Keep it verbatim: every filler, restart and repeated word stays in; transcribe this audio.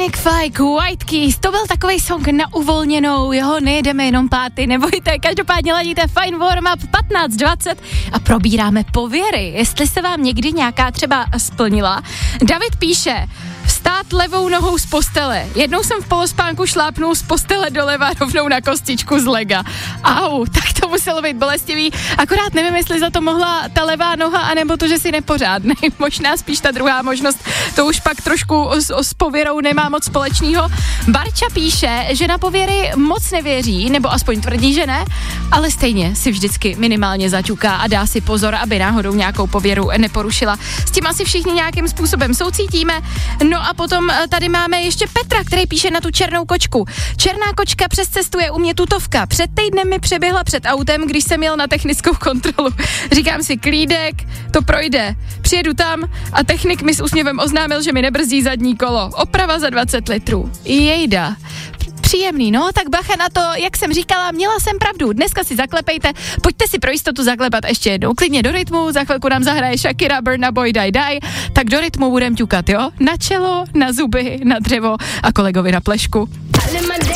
Dominic Fike, White Keys, to byl takovej song na uvolněnou, jeho nejedeme jenom páty, nebojte, každopádně ladíte Fine Warm Up patnáct dvacet a probíráme pověry, jestli se vám někdy nějaká třeba splnila. David píše, vstát levou nohou z postele. Jednou jsem v polospánku šlápnul z postele doleva rovnou na kostičku z lega. Au, tak to muselo být bolestivý. Akorát nevím, jestli za to mohla ta levá noha, anebo to, že si nepořádnej. Možná spíš ta druhá možnost. To už pak trošku s, s pověrou nemá moc společného. Barča píše, že na pověry moc nevěří, nebo aspoň tvrdí, že ne, ale stejně si vždycky minimálně zaťuká a dá si pozor, aby náhodou nějakou pověru neporušila. S tím asi všichni nějakým způsobem soucítíme. No a potom tady máme ještě Petra, který píše na tu černou kočku. Černá kočka přes cestu je u mě tutovka. Před týdnem mi přeběhla před autem, když jsem jel na technickou kontrolu. Říkám si, klídek, to projde. Přijedu tam a technik mi s úsměvem oznámil, že mi nebrzdí zadní kolo. Oprava za dvacet litrů. Jejda. Příjemný, no, tak bacha na to, jak jsem říkala, měla jsem pravdu, dneska si zaklepejte, pojďte si pro jistotu zaklepat ještě jednou, klidně do rytmu, za chvilku nám zahraje Shakira, Burna Boy, Die Die, tak do rytmu budem ťukat, jo, na čelo, na zuby, na dřevo a kolegovi na plešku.